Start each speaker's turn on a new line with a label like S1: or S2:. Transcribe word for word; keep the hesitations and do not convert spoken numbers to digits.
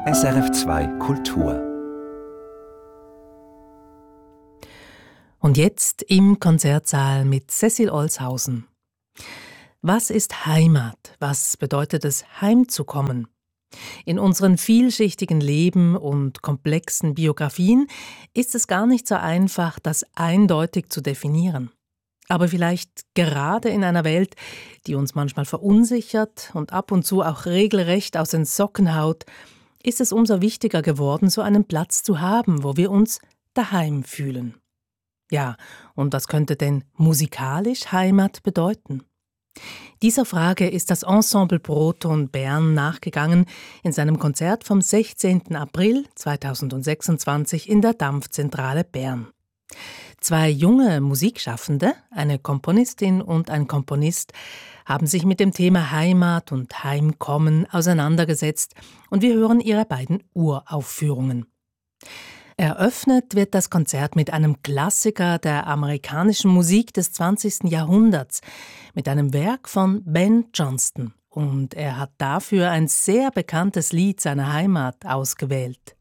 S1: S R F zwei Kultur.
S2: Und jetzt im Konzertsaal mit Cecil Olshausen. Was ist Heimat? Was bedeutet es, heimzukommen? In unseren vielschichtigen Leben und komplexen Biografien ist es gar nicht so einfach, das eindeutig zu definieren. Aber vielleicht gerade in einer Welt, die uns manchmal verunsichert und ab und zu auch regelrecht aus den Socken haut, ist es umso wichtiger geworden, so einen Platz zu haben, wo wir uns daheim fühlen. Ja, und was könnte denn musikalisch Heimat bedeuten? Dieser Frage ist das Ensemble Proton Bern nachgegangen in seinem Konzert vom sechzehnten April zweitausendsechsundzwanzig in der Dampfzentrale Bern. Zwei junge Musikschaffende, eine Komponistin und ein Komponist, haben sich mit dem Thema Heimat und Heimkommen auseinandergesetzt und wir hören ihre beiden Uraufführungen. Eröffnet wird das Konzert mit einem Klassiker der amerikanischen Musik des zwanzigsten Jahrhunderts, mit einem Werk von Ben Johnston. Und er hat dafür ein sehr bekanntes Lied seiner Heimat ausgewählt.